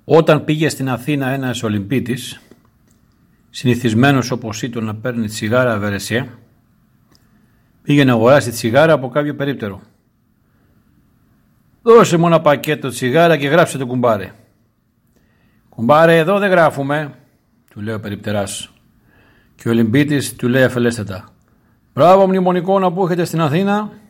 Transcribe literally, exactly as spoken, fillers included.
Όταν πήγε στην Αθήνα ένας Ολυμπίτης, συνηθισμένος όπως ήταν να παίρνει τσιγάρα βερεσέ, πήγε να αγοράσει τσιγάρα από κάποιο περίπτερο. «Δώσε μου ένα πακέτο τσιγάρα και γράψε το κουμπάρε». «Κουμπάρε, εδώ δεν γράφουμε», του λέει ο περιπτεράς. Και ο Ολυμπίτης του λέει αφελέστατα: «Μπράβο μνημονικό να που έχετε στην Αθήνα».